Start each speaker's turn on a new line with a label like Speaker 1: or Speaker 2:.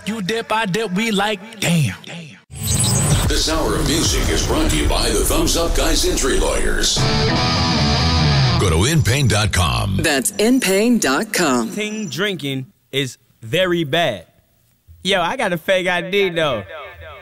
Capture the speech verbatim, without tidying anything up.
Speaker 1: You dip, I dip, we like, damn.
Speaker 2: This hour of music is brought to you by the Thumbs Up Guys Injury Lawyers. Go to in pain dot com.
Speaker 3: That's in pain dot com.
Speaker 4: Team drinking is very bad. Yo, I got a fake I D though.